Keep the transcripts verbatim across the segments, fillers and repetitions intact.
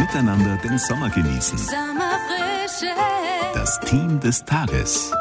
Miteinander den Sommer genießen. Sommerfrische. Das Team des Tages.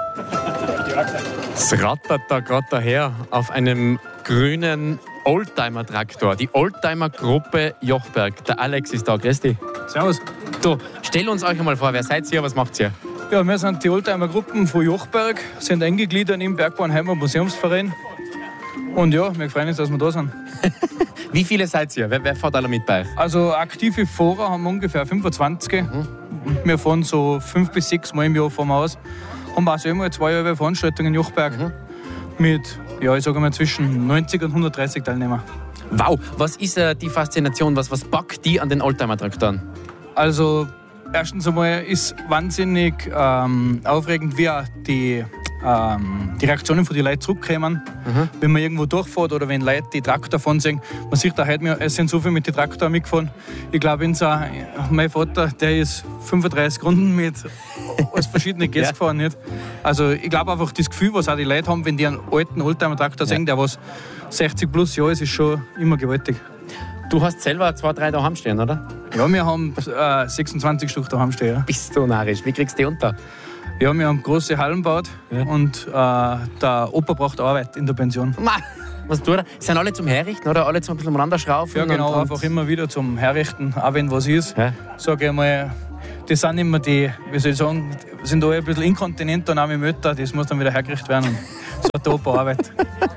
Es rattert da gerade daher auf einem grünen Oldtimer-Traktor. Die Oldtimer-Gruppe Jochberg. Der Alex ist da. Grüß dich. Servus. Du, stell uns euch einmal vor, wer seid ihr, was macht ihr? Ja, wir sind die Oldtimer-Gruppen von Jochberg, sind eingegliedert im Bergbauernheimer Museumsverein. Und ja, wir freuen uns, dass wir da sind. Wie viele seid ihr? Wer, wer fährt alle mit bei euch? Also aktive Fahrer haben wir ungefähr fünfundzwanzig. Mhm. Wir fahren so fünf bis sechs Mal im Jahr fahren wir aus. Haben auch selber zwei Jahre Veranstaltungen in Jochberg mhm. mit, ja, ich sage mal, zwischen neunzig und hundertdreißig Teilnehmern. Wow, was ist äh, die Faszination, was, was packt die an den Oldtimer-Traktoren? Also erstens einmal ist wahnsinnig ähm, aufregend, wie auch die, ähm, die Reaktionen von den Leuten zurückkommen, mhm. wenn man irgendwo durchfährt oder wenn Leute die Traktor fahren sehen. Man sieht auch heute, es sind so viele mit den Traktoren mitgefahren. Ich glaube, mein Vater, der ist fünfunddreißig Runden mit als verschiedene Gäste ja. gefahren. Nicht? Also ich glaube einfach, das Gefühl, was auch die Leute haben, wenn die einen alten Oldtimer-Traktor ja. sehen, der was sechzig plus Jahre ist, ist schon immer gewaltig. Du hast selber zwei, drei daheim stehen, oder? Ja, wir haben äh, sechsundzwanzig Stück daheim stehen. Ja. Bist du narrisch? Wie kriegst du die unter? Ja, wir haben große Hallen gebaut ja. und äh, der Opa braucht Arbeit in der Pension. Was tut er? Sind alle zum Herrichten oder alle zum ein bisschen umeinander schraufen? Ja, genau, und, einfach immer wieder zum Herrichten, auch wenn was ist. Ja. Sag ich mal, das sind immer die, wie soll ich sagen, sind alle ein bisschen inkontinent und auch mit Mütter, das muss dann wieder hergerichtet werden. Und so hat der Opa Arbeit.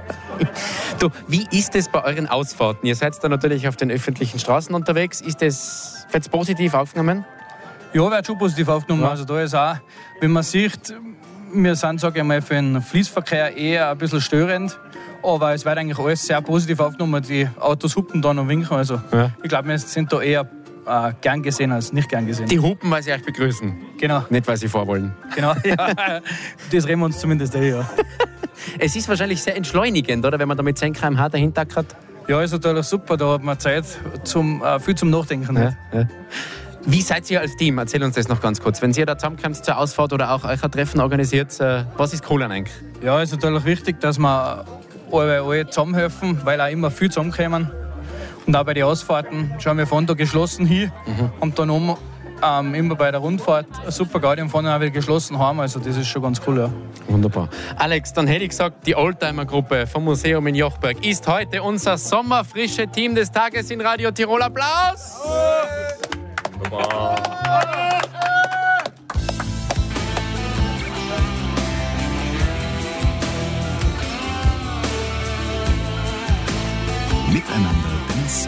Du, wie ist es bei euren Ausfahrten? Ihr seid da natürlich auf den öffentlichen Straßen unterwegs. Ist das jetzt positiv aufgenommen? Ja, wird schon positiv aufgenommen. Ja. Also da ist auch, wenn man sieht, wir sind, sage ich mal, für den Fließverkehr eher ein bisschen störend. Aber es wird eigentlich alles sehr positiv aufgenommen. Die Autos hupen dann und winken. Also ja. ich glaube, wir sind da eher äh, gern gesehen als nicht gern gesehen. Die hupen, weil sie euch begrüßen? Genau. Nicht, weil sie vorwollen? Genau, ja. Das reden wir uns zumindest eh, ja. Es ist wahrscheinlich sehr entschleunigend, oder? Wenn man da mit zehn Kilometer pro Stunde dahinter hat. Ja, ist natürlich super. Da hat man Zeit, zum, äh, viel zum Nachdenken. Ja, ja. Wie seid ihr als Team? Erzähl uns das noch ganz kurz. Wenn ihr da zusammenkommt zur Ausfahrt oder auch euch ein Treffen organisiert, äh, was ist cool an euch? Ja, es ist natürlich wichtig, dass wir alle, alle zusammenhelfen, weil auch immer viel zusammenkommen. Und auch bei den Ausfahrten schauen wir von da geschlossen hin mhm. und dann um, ähm, immer bei der Rundfahrt eine super Gaudi und von dann auch wieder geschlossen haben. Also das ist schon ganz cool, ja. Wunderbar. Alex, dann hätte ich gesagt, die Oldtimer-Gruppe vom Museum in Jochberg ist heute unser sommerfrische Team des Tages in Radio Tirol. Applaus! Wunderbar. Miteinander